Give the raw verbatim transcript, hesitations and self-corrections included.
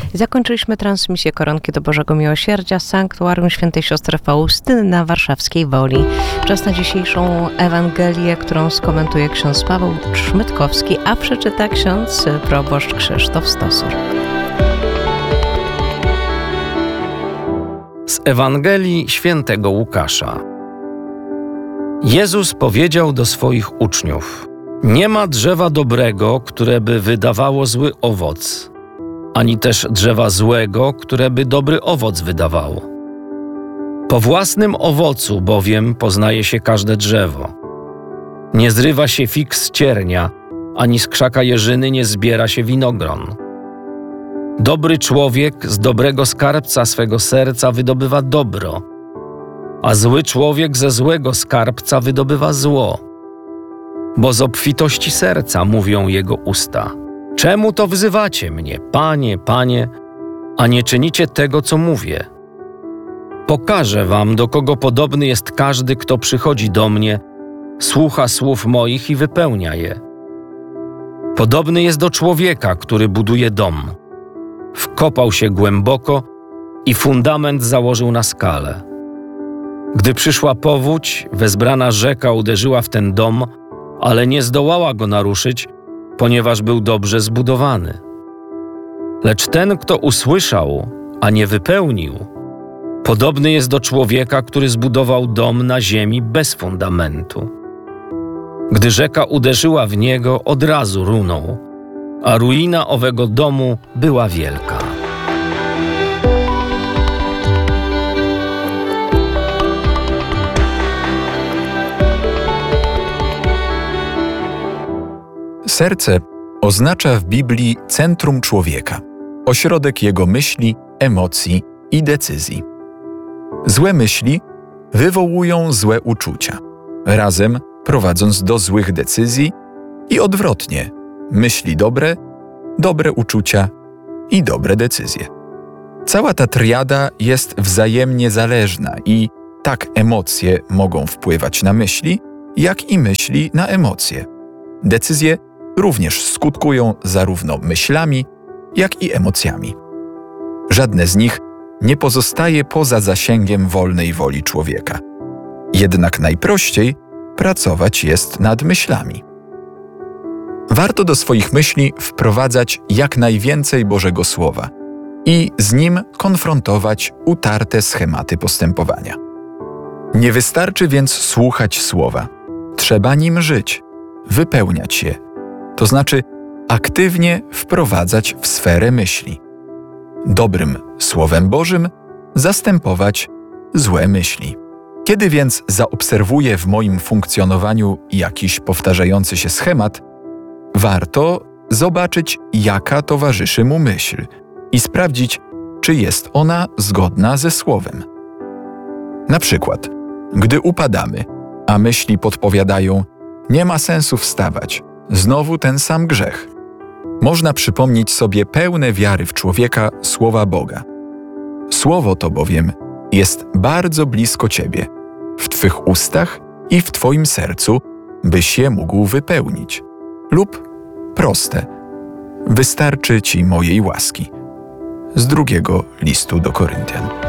I zakończyliśmy transmisję Koronki do Bożego Miłosierdzia z Sanktuarium Świętej Siostry Faustyny na warszawskiej Woli. Czas na dzisiejszą Ewangelię, którą skomentuje ksiądz Paweł Szmytkowski, a przeczyta ksiądz proboszcz Krzysztof Stosur. Z Ewangelii Świętego Łukasza. Jezus powiedział do swoich uczniów: nie ma drzewa dobrego, które by wydawało zły owoc, ani też drzewa złego, które by dobry owoc wydawało. Po własnym owocu bowiem poznaje się każde drzewo. Nie zrywa się fig z ciernia, ani z krzaka jeżyny nie zbiera się winogron. Dobry człowiek z dobrego skarbca swego serca wydobywa dobro, a zły człowiek ze złego skarbca wydobywa zło. Bo z obfitości serca mówią jego usta. Czemu to wzywacie mnie, Panie, Panie, a nie czynicie tego, co mówię? Pokażę wam, do kogo podobny jest każdy, kto przychodzi do mnie, słucha słów moich i wypełnia je. Podobny jest do człowieka, który buduje dom. Wkopał się głęboko i fundament założył na skale. Gdy przyszła powódź, wezbrana rzeka uderzyła w ten dom, ale nie zdołała go naruszyć, ponieważ był dobrze zbudowany. Lecz ten, kto usłyszał, a nie wypełnił, podobny jest do człowieka, który zbudował dom na ziemi bez fundamentu. Gdy rzeka uderzyła w niego, od razu runął, a ruina owego domu była wielka. Serce oznacza w Biblii centrum człowieka, ośrodek jego myśli, emocji i decyzji. Złe myśli wywołują złe uczucia, razem prowadząc do złych decyzji i odwrotnie, myśli dobre, dobre uczucia i dobre decyzje. Cała ta triada jest wzajemnie zależna i tak emocje mogą wpływać na myśli, jak i myśli na emocje. Decyzje również skutkują zarówno myślami, jak i emocjami. Żadne z nich nie pozostaje poza zasięgiem wolnej woli człowieka. Jednak najprościej pracować jest nad myślami. Warto do swoich myśli wprowadzać jak najwięcej Bożego Słowa i z nim konfrontować utarte schematy postępowania. Nie wystarczy więc słuchać Słowa. Trzeba nim żyć, wypełniać je, to znaczy aktywnie wprowadzać w sferę myśli. Dobrym Słowem Bożym zastępować złe myśli. Kiedy więc zaobserwuję w moim funkcjonowaniu jakiś powtarzający się schemat, warto zobaczyć, jaka towarzyszy mu myśl i sprawdzić, czy jest ona zgodna ze Słowem. Na przykład, gdy upadamy, a myśli podpowiadają: nie ma sensu wstawać, znowu ten sam grzech. Można przypomnieć sobie pełne wiary w człowieka słowa Boga. Słowo to bowiem jest bardzo blisko Ciebie, w Twych ustach i w Twoim sercu, byś je mógł wypełnić. Lub proste: wystarczy Ci mojej łaski. Z drugiego listu do Koryntian.